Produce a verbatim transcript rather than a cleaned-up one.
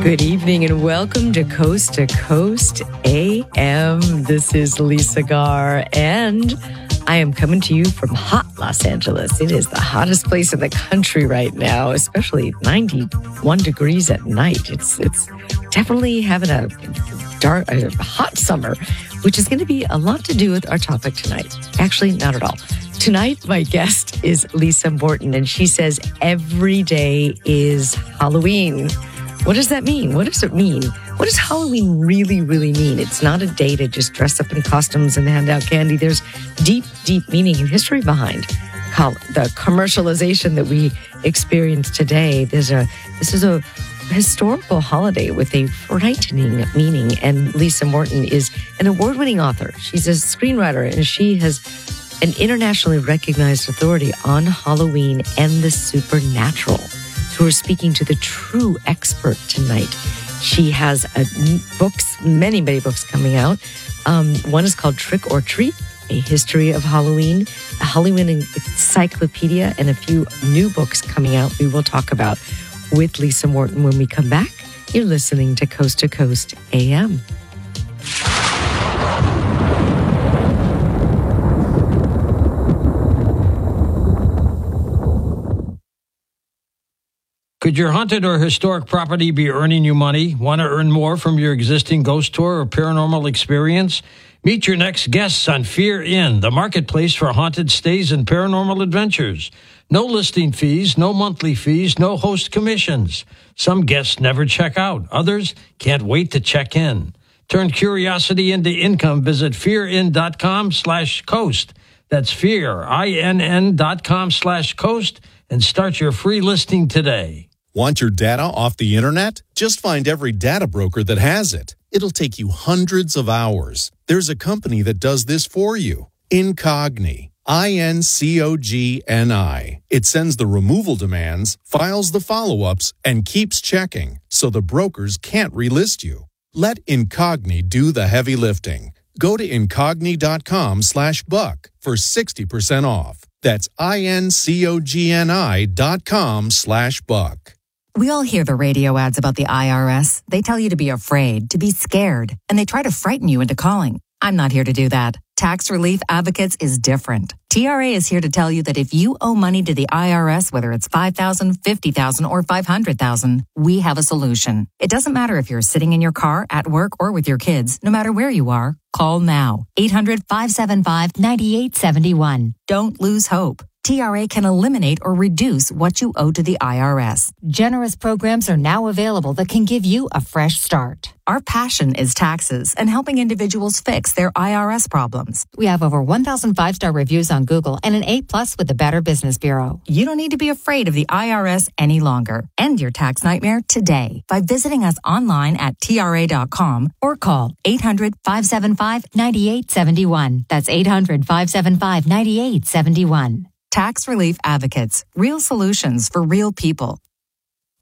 Good evening and welcome to Coast to Coast A M. This is Lisa Garr and I am coming to you from hot Los Angeles. It is the hottest place in the country right now, especially ninety-one degrees at night. It's it's definitely having a dark, a hot summer, which is going to be a lot to do with our topic tonight. Actually, not at all. Tonight, my guest is Lisa Morton, and she says every day is Halloween. What does that mean? What does it mean? What does Halloween really, really mean? It's not a day to just dress up in costumes and hand out candy. There's deep, deep meaning and history behind the commercialization that we experience today. There's a this is a historical holiday with a frightening meaning. And Lisa Morton is an award-winning author. She's a screenwriter, and she has an internationally recognized authority on Halloween and the supernatural. So we're speaking to the true expert tonight. She has a, books, many, many books coming out. Um, one is called Trick or Treat, A History of Halloween, a Halloween Encyclopedia, and a few new books coming out we will talk about with Lisa Morton when we come back. You're listening to Coast to Coast A M. Could your haunted or historic property be earning you money? Want to earn more from your existing ghost tour or paranormal experience? Meet your next guests on Fear Inn, the marketplace for haunted stays and paranormal adventures. No listing fees, no monthly fees, no host commissions. Some guests never check out. Others can't wait to check in. Turn curiosity into income. Visit fearin.com slash coast. That's fear, I N N dot com slash coast, and start your free listing today. Want your data off the internet? Just find every data broker that has it. It'll take you hundreds of hours. There's a company that does this for you. Incogni. I N C O G N I. It sends the removal demands, files the follow-ups, and keeps checking, so the brokers can't relist you. Let Incogni do the heavy lifting. Go to incogni.com slash buck for sixty percent off. That's I-N-C-O-G-N-I dot com slash buck. We all hear the radio ads about the I R S. They tell you to be afraid, to be scared, and they try to frighten you into calling. I'm not here to do that. Tax Relief Advocates is different. T R A is here to tell you that if you owe money to the I R S, whether it's five thousand dollars, fifty thousand dollars, or five hundred thousand dollars, we have a solution. It doesn't matter if you're sitting in your car, at work, or with your kids. No matter where you are, call now. eight hundred, five seven five, nine eight seven one. Don't lose hope. T R A can eliminate or reduce what you owe to the I R S. Generous programs are now available that can give you a fresh start. Our passion is taxes and helping individuals fix their I R S problems. We have over one thousand five-star reviews on Google and an A plus with the Better Business Bureau. You don't need to be afraid of the I R S any longer. End your tax nightmare today by visiting us online at T R A dot com or call eight hundred, five seven five, nine eight seven one. That's eight hundred, five seven five, nine eight seven one. Tax Relief Advocates. Real solutions for real people.